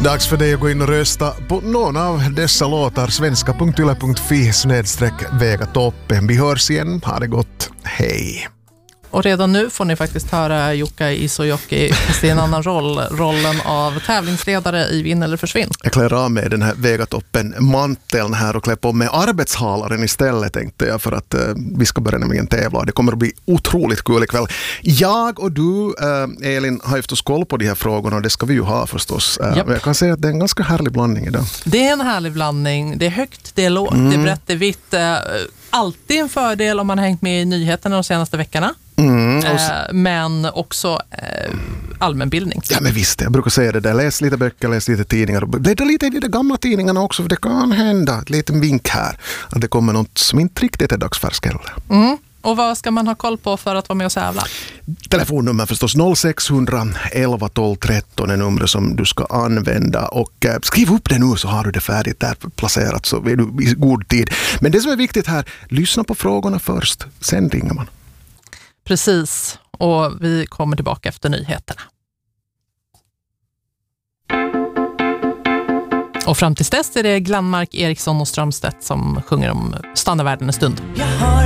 Dags för dig att gå in och rösta på någon av dessa låtar. svenska.yle.fi/vegatoppen. Vi hörs igen. Ha det gott. Hej. Och redan nu får ni faktiskt höra Jukka Isojoki i en annan roll. Rollen av tävlingsledare i Vinn eller försvinn. Jag klär av med den här Vegatoppen-manteln här och klär på med arbetshalaren istället, tänkte jag, för att vi ska börja nämligen tävla. Det kommer att bli otroligt kul ikväll. Jag och du, Elin, har ju förstås koll på de här frågorna och det ska vi ju ha förstås. Yep. Jag kan säga att det är en ganska härlig blandning idag. Det är en härlig blandning. Det är högt, det är lågt, det är brett, det är vitt. Alltid en fördel om man har hängt med i nyheterna de senaste veckorna. Men också allmänbildning. Ja, men visst, jag brukar säga det där. Läs lite böcker, läs lite tidningar. Bläddra lite i de gamla tidningarna också, för det kan hända. Ett liten vink här. Att det kommer något som inte riktigt är dagsfärsk heller. Och vad ska man ha koll på för att vara med och tävla? Telefonnummer förstås 0600 11 12 13 är numret som du ska använda. Och skriv upp det nu så har du det färdigt där placerat, så är du i god tid. Men det som är viktigt här, lyssna på frågorna först. Sen ringer man. Precis, och vi kommer tillbaka efter nyheterna. Och fram tills dess är det Glenmark, Eriksson och Strömstedt som sjunger om Stanna världen en stund.